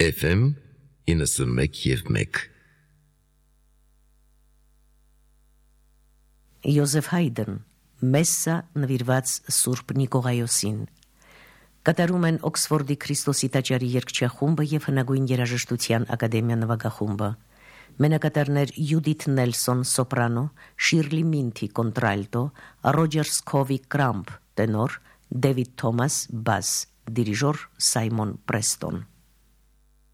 FM 91.1 Յոզեֆ Հայդն Մեսսա նվիրված Սուրբ Նիկողայոսին կատարում են Օքսֆորդի Քրիստոսի տաճարի երգչախումբը եւ Հնագույն երաժշտության ակադեմիա նվագախումբը մենակատարներ Յուդիթ Նելսոն սոպրանո, Շիրլի Մինթի կոնտրալտո, Ռոջեր Սքովի կրամփ տենոր, Դեվիդ Թոմաս բաս, դիրիժոր Սայմոն Պրեստոն